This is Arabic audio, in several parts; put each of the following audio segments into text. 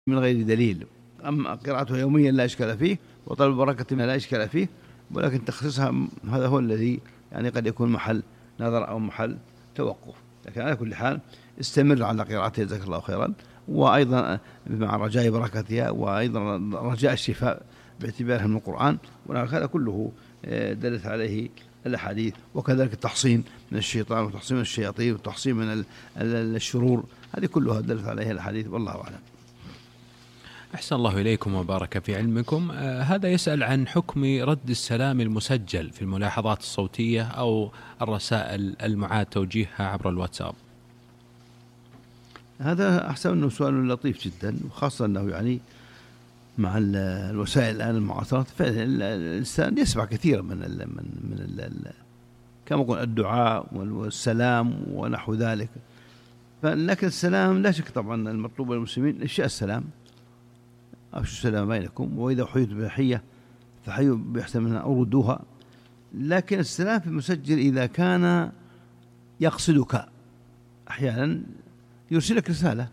من غير دليل. أما قراءته يوميا لا إشكال فيه، وطلب البركة منها لا إشكال فيه، ولكن تخصيصها هذا هو الذي يعني قد يكون محل نظر أو محل توقف. لكن على كل حال استمر على قراءته جزاك الله خيرا، وأيضا مع رجاء بركتها، وأيضا رجاء الشفاء باعتبارها من القرآن، وهذا كله دلت عليه الأحاديث. وكذلك التحصين من الشيطان، وتحصين من الشياطين، وتحصين من الشرور، هذه كلها دلت عليها الأحاديث، والله أعلم. أحسن الله إليكم وبارك في علمكم. هذا يسأل عن حكم رد السلام المسجل في الملاحظات الصوتية أو الرسائل المعاد توجيهها عبر الواتساب. هذا أحسن أنه سؤال لطيف جدا، وخاصة أنه يعني مع الوسائل الآن المعاصرة فعلا الإنسان يسمع كثيرا من كما قلنا الدعاء والسلام ونحو ذلك. لكن السلام لا شك طبعا المطلوب للمسلمين إفشاء السلام، أفشوا السلام بينكم، وإذا حييتم بتحية فحيوا بأحسن منها أو ردوها. لكن السلام في المسجل إذا كان يقصدك، أحيانا يرسلك رسالة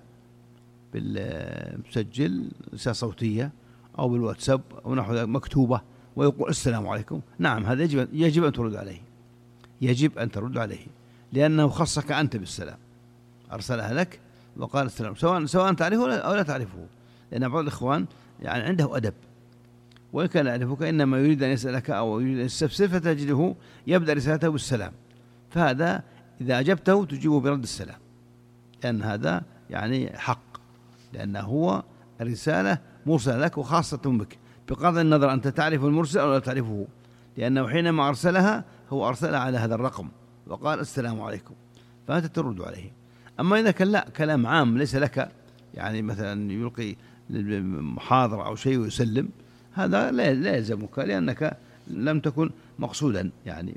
بالمسجل، رسالة صوتية أو بالواتساب أو نحو ذلك مكتوبة، ويقول السلام عليكم، نعم هذا يجب أن ترد عليه، يجب أن ترد عليه، لأنه خصك أنت بالسلام، أرسلها لك وقال السلام، سواء تعرفه أو لا تعرفه. لأن بعض الإخوان يعني عنده أدب، وإن كان يعرفك إنما يريد أن يسألك أو يريد أن يستفسر، فتجده يبدأ رسالته بالسلام، فهذا إذا أجبته تجيبه برد السلام، لأن هذا يعني حق، لأنه هو الرسالة مرسلة لك وخاصة بك، بغض النظر أنت تعرف المرسل أو لا تعرفه، لأنه حينما أرسلها هو أرسلها على هذا الرقم وقال السلام عليكم، فأنت ترد عليه. أما إذا كان لا كلام عام ليس لك، يعني مثلا يلقي محاضرة أو شيء ويسلم، هذا لا يلزمك، لأنك لم تكن مقصودا يعني،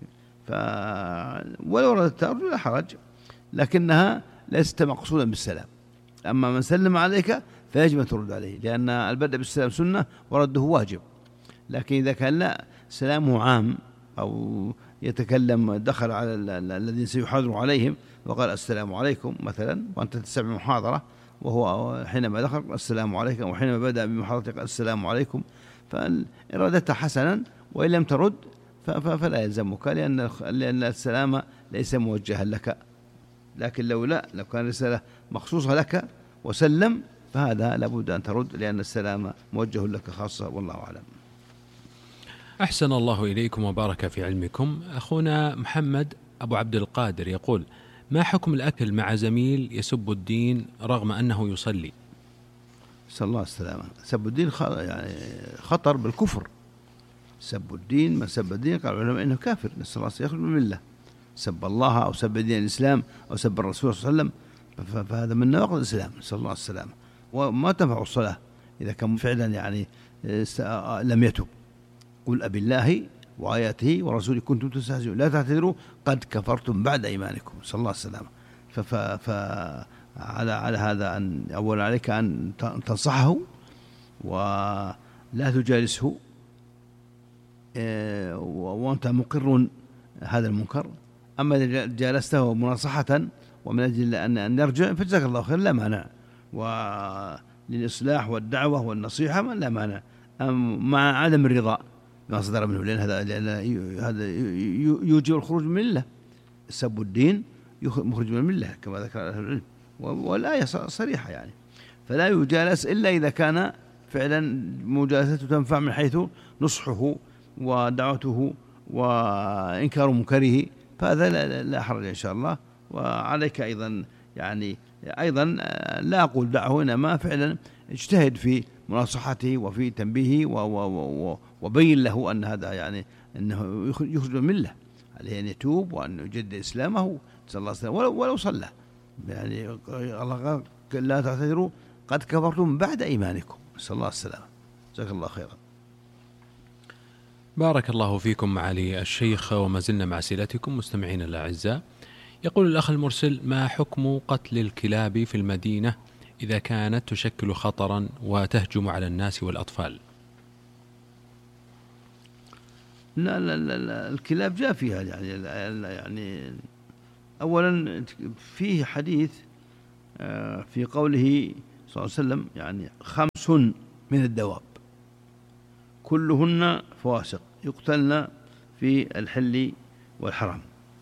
ولو رددت لا حرج، لكنها لست مقصودا بالسلام. أما من سلم عليك فيجب أن ترد عليه، لأن البدء بالسلام سنة ورده واجب. لكن إذا كان لا سلامه عام، أو يتكلم دخل على الذين سيحاضر عليهم وقال السلام عليكم مثلا، وأنت تسمع محاضرة، وهو حينما دخل السلام عليكم، وحينما بدأ بمحاضرتك السلام عليكم، فإرادته حسنا، وإن لم ترد فلا يلزمك، لأن السلام ليس موجها لك. لكن لو كان رسالة مخصوصة لك وسلم، فهذا لابد أن ترد، لأن السلام موجه لك خاصة، والله أعلم. أحسن الله إليكم وبارك في علمكم. أخونا محمد أبو عبد القادر يقول: ما حكم الأكل مع زميل يسب الدين رغم أنه يصلي؟ نسأل الله السلامة. سب الدين يعني خطر بالكفر، سب الدين، من سب الدين قال العلماء إنه كافر، نسأل الله يخرج من الملة، سب الله أو سب دين الإسلام أو سب الرسول صلى الله عليه وسلم، فهذا من نواقض الإسلام، نسأل الله السلامة. وما تنفع الصلاة إذا كان فعلا يعني لم يتب. قل أبي الله وآياته ورسوله كنتم تستهزئون لا تعتذروا قد كفرتم بعد إيمانكم، نسأل الله السلامة. على هذا أن أولا عليك أن تنصحه ولا تجالسه، وأنت مقر هذا المنكر. أما إذا جالسته مناصحة ومن أجل أن يرجع فجزاك الله خير، لا مانع، وللإصلاح والدعوة والنصيحة لا مانع، مع عدم الرضا ما صدر منه، لأن هذا يوجب الخروج من الملة. سب الدين مخرج من الملة كما ذكر أهل العلم، والآية صريحة يعني. فلا يجالس إلا إذا كان فعلا مجالسته تنفع من حيث نصحه ودعوته وإنكار منكره، فهذا لا حرج إن شاء الله. وعليك أيضا يعني لا أقول دعه، إنما فعلا اجتهد في مناصحته وفي تنبيهه وبين له أن هذا يعني أنه يخرج من الملة، عليه أن يتوب وأن يجدد إسلامه، صلى الله عليه وسلم، ولو صلى، يعني الله قال لا تعتذروا قد كفرتم بعد إيمانكم، صلى الله عليه وسلم. جزاك الله خيرا. بارك الله فيكم معالي الشيخ، وما زلنا مع أسئلتكم مستمعين الأعزاء. يقول الأخ المرسل: ما حكم قتل الكلاب في المدينة إذا كانت تشكل خطرا وتهجم على الناس والأطفال؟ لا الكلاب جاء فيها يعني أولا فيه حديث في قوله صلى الله عليه وسلم يعني 5 من الدواب كلهن فواسق يقتلن في الحل والحرم،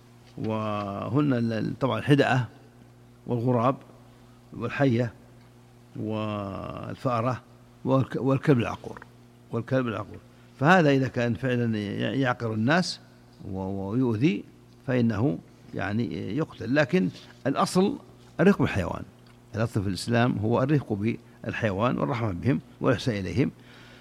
وهن طبعا الحدأة والغراب والحية والفأرة والكلب العقور. فهذا إذا كان فعلا يعقر الناس ويؤذي فإنه يعني يقتل. لكن الأصل الرفق بالحيوان، الأصل في الإسلام هو الرفق بالحيوان والرحمة بهم والإحسان إليهم،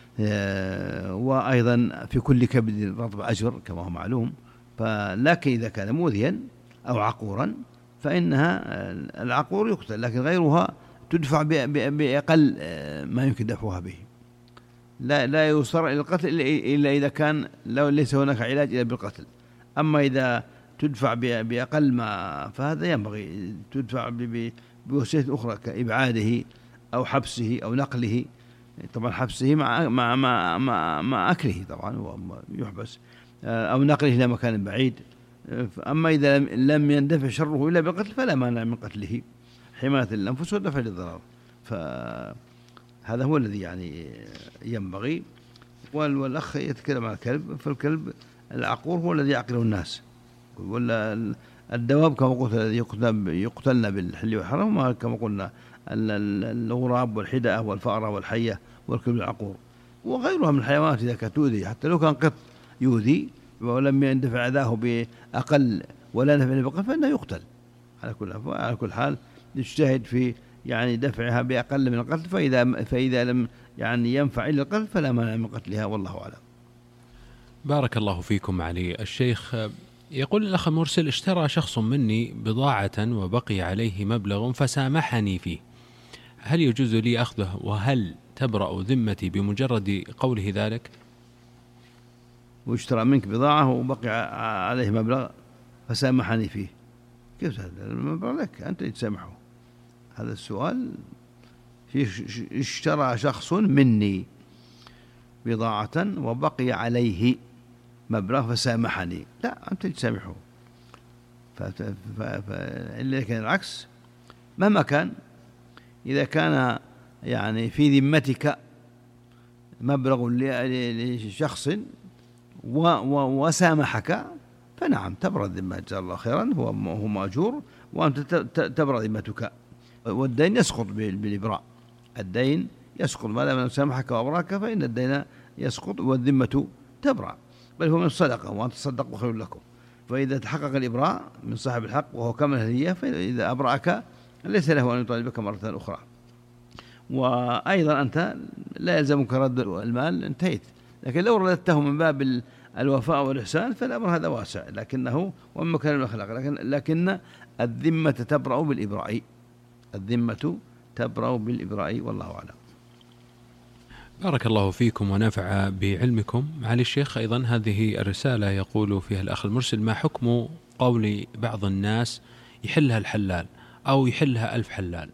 وأيضا في كل كبد رطب أجر كما هو معلوم. لكن إذا كان مؤذيا أو عقورا فإنها العقور يقتل، لكن غيرها تدفع بأقل ما يمكن دفعها به. لا يصر إلى القتل إلا إذا كان ليس هناك علاج إلا بالقتل. أما إذا تدفع بأقل ما فهذا ينبغي تدفع بوسيلة أخرى كإبعاده أو حبسه أو نقله. طبعا حبسه مع أكله طبعا يحبس، أو نقله إلى مكان بعيد. أما إذا لم يندفع شره إلا بالقتل فلا مانع من قتله حماية الأنفس ودفع للضرر. فهذا هو الذي يعني ينبغي. والأخ يتكلم عن الكلب، فالكلب العقور هو الذي يعقله الناس، ولا الدواب كما قلت الذي يقتلن بالحل والحرم، كما قلنا الغراب والحدأة والفأرة والحية والكلب العقور وغيرها من الحيوانات إذا كانت تؤذي. حتى لو كان قط يؤذي ولم يندفع أذاه بأقل ولا نفع بقل فإنه يقتل على كل حال. يجتهد في يعني دفعها بأقل من القتل، فإذا لم يعني ينفع إلا القتل فلا مانع من قتلها، والله أعلم. بارك الله فيكم معالي الشيخ. يقول الأخ المرسل: اشترى شخص مني بضاعة وبقي عليه مبلغ فسامحني فيه، هل يجوز لي أخذه؟ وهل تبرأ ذمتي بمجرد قوله ذلك؟ واشترى منك بضاعة وبقي عليه مبلغ فسامحني فيه، كيف هذا المبلغ لك أنت تسامحه؟ هذا السؤال. اشترى شخص مني بضاعة وبقي عليه مبلغ فسامحني، لا أنت تسامحه. إلا كان العكس مهما كان، إذا كان يعني في ذمتك مبلغ لشخص وسامحك فنعم تبرأ ذمة، جزاه الله خيرا، هو مأجور وأنت تبرأ ذمتك. والدين يسقط بالإبراء، الدين يسقط ما دام سامحك وأبراك فإن الدين يسقط والذمة تبرأ، بل هو من الصدقة وأن تصدقوا خير لكم. فإذا تحقق الإبراء من صاحب الحق وهو كمل الهدية فإذا أبرأك ليس له أن يطالبك مرة أخرى. وأيضا أنت لا يلزمك رد المال، انتهيت. لكن لو رددته من باب الوفاء والإحسان فالأمر هذا واسع، لكنه ومن مكان الأخلاق، لكن الذمة تبرأ بالإبراء، الذمة تبرأ بالإبراء، والله أعلم. بارك الله فيكم ونفع بعلمكم. معالي الشيخ، أيضا هذه الرسالة يقول فيها الأخ المرسل: ما حكم قول بعض الناس يحلها الحلال أو يحلها 1000 حلال؟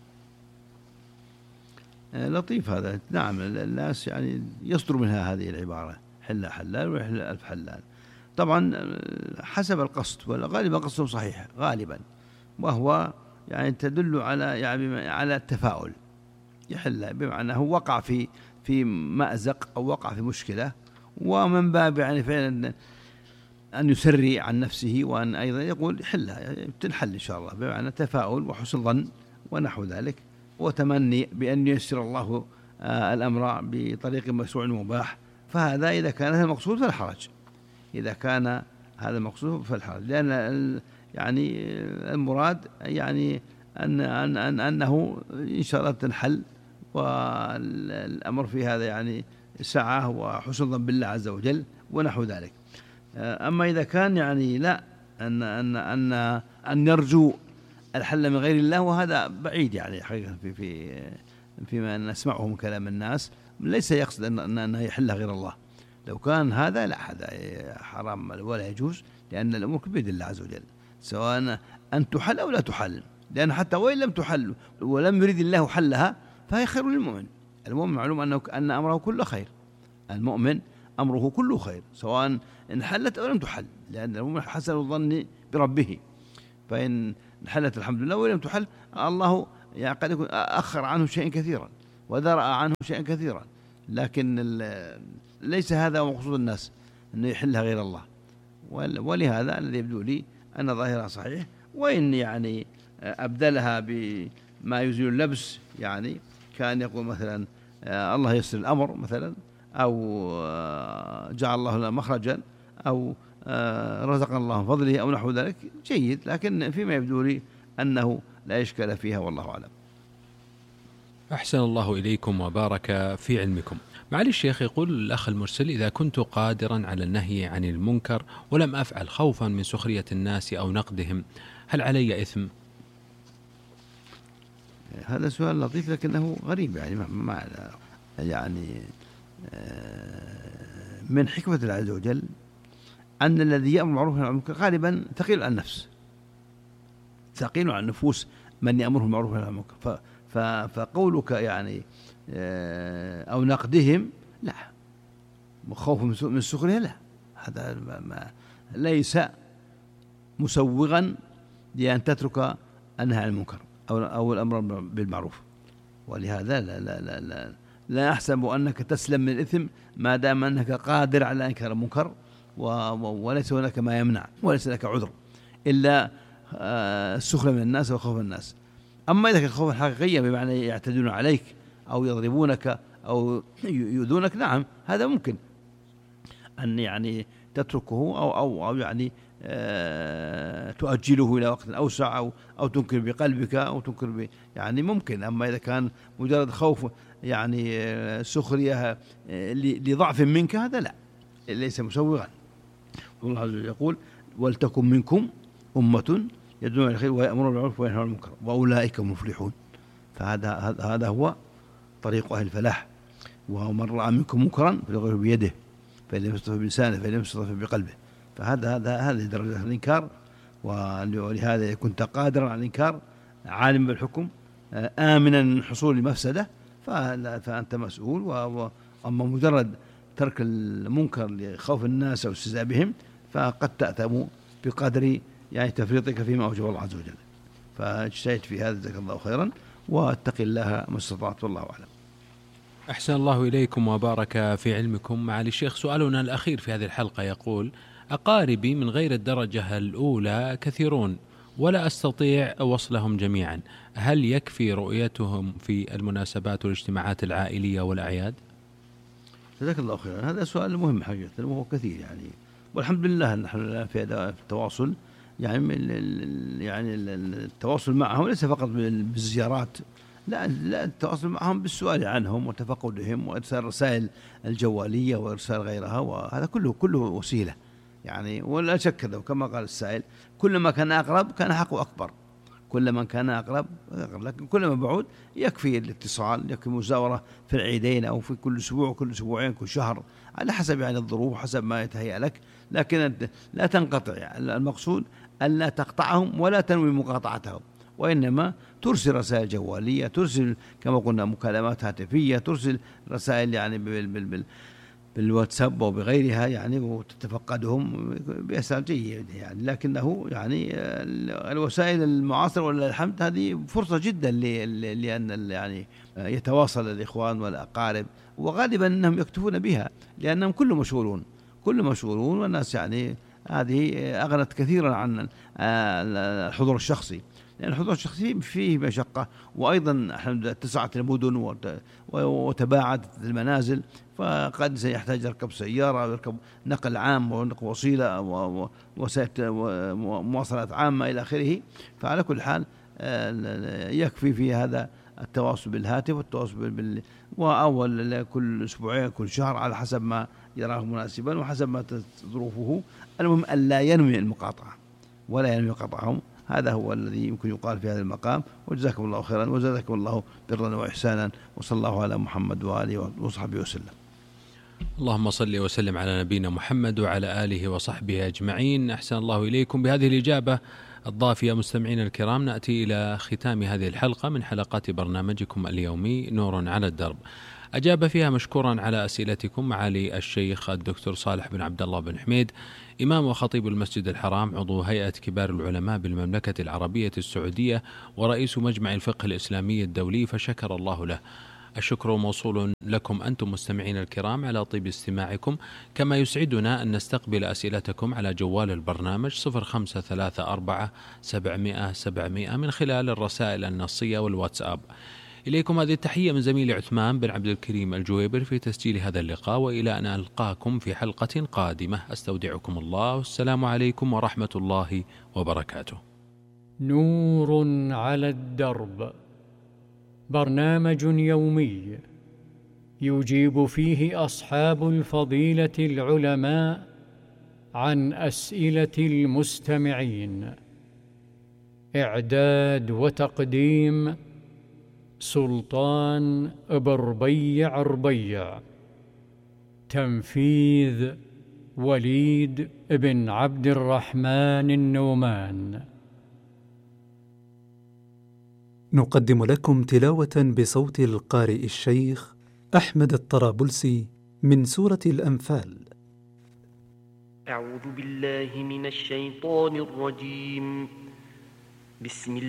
لطيف هذا. نعم الناس يعني يصدر منها هذه العبارة، حلها حلال ويحلها 1000 حلال. طبعا حسب القصد، والغالبا قصده صحيح غالبا، وهو يعني تدل على التفاؤل. يحل بمعنى هو وقع في مأزق أو وقع في مشكلة، ومن باب يعني فعلا أن يسري عن نفسه، وأن أيضا يقول حلها تنحل إن شاء الله، بمعنى تفاؤل وحسن ظن ونحو ذلك، وتمني بأن ييسر الله الأمر بطريق مشروع مباح. فهذا إذا كان هذا المقصود فلا حرج، إذا كان هذا المقصود فلا حرج، لأن يعني المراد يعني أنه إن شاء الله تنحل، والأمر في هذا يعني سعة وحسن ظن بالله عز وجل ونحو ذلك. أما إذا كان يعني لا أن يرجو الحل من غير الله، وهذا بعيد يعني حقيقة فيما نسمعه من كلام الناس، ليس يقصد أنه يحلها غير الله. لو كان هذا لا، هذا حرام ولا يجوز، لأن الأمور بيد الله عز وجل، سواء أن تحل أو لا تحل. لأن حتى وإن لم تحل ولم يريد الله حلها فهي خير للمؤمن. المؤمن معلوم أن أمره كله خير، المؤمن أمره كله خير سواء إن حلت أو لم تحل، لأن المؤمن حسن الظن بربه، فإن حلت الحمد لله، وإن لم تحل الله يعني قد يكون أخر عنه شيئا كثيرا ودرأ عنه شيئا كثيرا، لكن ليس هذا مقصود الناس أنه يحلها غير الله. ولهذا الذي يبدو لي أن ظاهرها صحيح، وإن يعني أبدلها بما يزيل اللبس، يعني كان يقول مثلا الله يسر الأمر مثلا، أو جعل الله لنا مخرجا، أو رزقنا الله من فضله، أو نحو ذلك، جيد، لكن فيما يبدو لي أنه لا إشكال فيها، والله أعلم. أحسن الله إليكم وبارك في علمكم. معالي الشيخ، يقول الأخ المرسل: إذا كنت قادرا على النهي عن المنكر ولم أفعل خوفا من سخرية الناس أو نقدهم، هل علي إثم؟ هذا سؤال لطيف لكنه غريب، يعني يعني من حكمة الله عز وجل أن الذي يأمر بالمعروف وينهى عن المنكر غالبا ثقيل على النفس، ثقيل على النفوس من يأمره بالمعروف وينهى عن المنكر. فقولك يعني أو نقدهم لا، خوف من سخرها لا، هذا ليس مسوغا لأن تترك النهي عن المنكر أو الأمر بالمعروف. ولهذا لا أحسب أنك تسلم من الإثم ما دام أنك قادر على إنكار المنكر وليس هناك ما يمنع، وليس لك عذر إلا السخرية من الناس وخوف الناس. أما إذا كان خوفا حقيقيا بمعنى يعتدون عليك أو يضربونك أو يؤذونك، نعم هذا ممكن أن يعني تتركه أو يعني تؤجله إلى وقت أوسع، أو تنكر بقلبك أو تنكر يعني ممكن. أما إذا كان مجرد خوف يعني سخرية لضعف منك، هذا لا، ليس مسوغا. الله عز وجل يقول: ولتكن منكم أمة يدعون إلى الخير ويأمرون بالمعروف وينهون عن المنكر وأولئك هم المفلحون. فهذا هو طريق أهل الفلاح. ومن رأى منكم منكرا فليغيره بيده، فإن لم يستطع بلسانه، فإن لم يستطع بقلبه. هذه درجة الإنكار. ولهذا كنت قادرا على الإنكار، عالم بالحكم، آمنا من حصول المفسدة، فأنت مسؤول. وأما مجرد ترك المنكر لخوف الناس أو استهزاء بهم، فقد تأثم بقدر يعني تفريطك فيما أوجب الله عز وجل. فاجتهد في هذا، جزاك الله خيرا، واتق الله ما استطعت، والله أعلم. أحسن الله إليكم وبارك في علمكم. معالي الشيخ، سؤالنا الأخير في هذه الحلقة يقول: أقاربي من غير الدرجة الأولى كثيرون ولا أستطيع وصلهم جميعا، هل يكفي رؤيتهم في المناسبات والاجتماعات العائلية والأعياد؟ جزاك الله خيرا. هذا سؤال مهم حقيقة، وهو كثير يعني، والحمد لله نحن في التواصل، يعني التواصل معهم ليس فقط بالزيارات، لا التواصل معهم بالسؤال عنهم وتفقدهم وإرسال رسائل الجوالية وإرسال غيرها، وهذا كله وسيلة يعني. ولا شك له كما قال السائل: كلما كان أقرب كان حقه أكبر، كلما كان أقرب، لكن كلما بعد يكفي الاتصال، يكفي مزاورة في العيدين أو في كل أسبوع، كل أسبوعين، كل شهر، على حسب يعني الظروف، حسب ما يتهيأ لك، لكن لا تنقطع. المقصود أن لا تقطعهم ولا تنوي مقاطعتهم، وإنما ترسل رسائل جوالية، ترسل كما قلنا مكالمات هاتفية، ترسل رسائل يعني بالواتساب وبغيرها يعني، وتتفقدهم بأساليب جيدة يعني. لكنه يعني الوسائل المعاصرة ولله الحمد هذه فرصة جدا لأن يعني يتواصل الإخوان والأقارب، وغالبا أنهم يكتفون بها لأنهم كل مشغولون، والناس يعني هذه أغنت كثيرا عن الحضور الشخصي، لأن الحضور الشخصي فيه مشقة، وأيضا اتسعت المدن وتباعدت المنازل، فقد سيحتاج يركب سيارة أو يركب نقل عام ونقل وسيلة ومواصلات عامة إلى آخره. فعلى كل حال يكفي في هذا التواصل بالهاتف والتواصل وأول كل أسبوعين كل شهر على حسب ما يراه مناسبا وحسب ما ظروفه. المهم أن لا ينوي المقاطعة ولا ينوي قطعهم. هذا هو الذي يمكن يقال في هذا المقام. وجزاكم الله خيرا وزادكم الله برا وإحسانا، وصلى الله على محمد وآله وصحبه وسلم. اللهم صل وسلم على نبينا محمد وعلى آله وصحبه أجمعين. أحسن الله إليكم. بهذه الإجابة الضافية مستمعين الكرام نأتي إلى ختام هذه الحلقة من حلقات برنامجكم اليومي نور على الدرب. أجاب فيها مشكورا على أسئلتكم معالي الشيخ الدكتور صالح بن عبد الله بن حميد، إمام وخطيب المسجد الحرام، عضو هيئة كبار العلماء بالمملكة العربية السعودية ورئيس مجمع الفقه الإسلامي الدولي، فشكر الله له. الشكر موصول لكم أنتم مستمعين الكرام على طيب استماعكم، كما يسعدنا أن نستقبل أسئلتكم على جوال البرنامج 0534 من خلال الرسائل النصية والواتساب. إليكم هذه التحية من زميلي عثمان بن عبد الكريم الجويبر في تسجيل هذا اللقاء، وإلى أن ألقاكم في حلقة قادمة أستودعكم الله، والسلام عليكم ورحمة الله وبركاته. نور على الدرب، برنامج يومي يجيب فيه أصحاب الفضيلة العلماء عن أسئلة المستمعين. إعداد وتقديم سلطان بربيع ربيع. تنفيذ وليد بن عبد الرحمن النومان. نقدم لكم تلاوة بصوت القارئ الشيخ أحمد الطرابلسي من سورة الأنفال. أعوذ بالله من الشيطان الرجيم. بسم الله